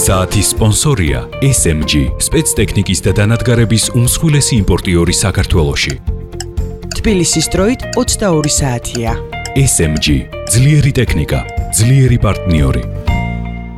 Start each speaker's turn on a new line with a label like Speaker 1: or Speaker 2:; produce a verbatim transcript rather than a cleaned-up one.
Speaker 1: საათის სპონსორია ეს ემ ჯი, სპეცტექნიკის და დანადგარების უმსხვილესი იმპორტიორი საქართველოში.
Speaker 2: თბილისის დროით ოცდაორი საათია.
Speaker 1: ეს ემ ჯი, ძლიერი ტექნიკა, ძლიერი პარტნიორი.